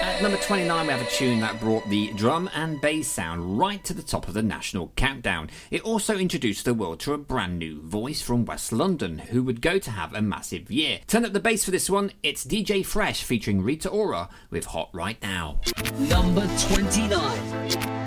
At number 29, we have a tune that brought the drum and bass sound right to the top of the national countdown. It also introduced the world to a brand new voice from West London, who would go to have a massive year. Turn up the bass for this one, it's DJ Fresh featuring Rita Ora with Hot Right Now. Number 29.